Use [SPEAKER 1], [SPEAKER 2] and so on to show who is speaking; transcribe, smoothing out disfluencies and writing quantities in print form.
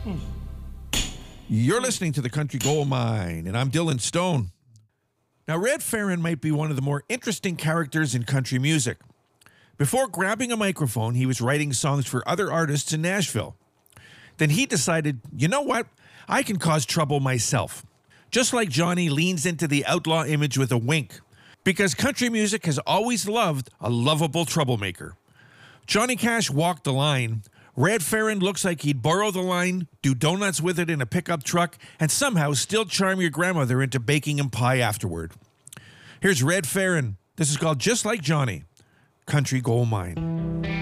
[SPEAKER 1] You're listening to the Country Gold Mine, and I'm Dylan Stone. Now, Red Farron might be one of the more interesting characters in country music. Before grabbing a microphone, he was writing songs for other artists in Nashville. Then he decided, you know what? I can cause trouble myself. Just like Johnny leans into the outlaw image with a wink, because country music has always loved a lovable troublemaker. Johnny Cash walked the line. Red Farron looks like he'd borrow the line, do donuts with it in a pickup truck, and somehow still charm your grandmother into baking him pie afterward. Here's Red Farron. This is called Just Like Johnny, Country Gold Mine.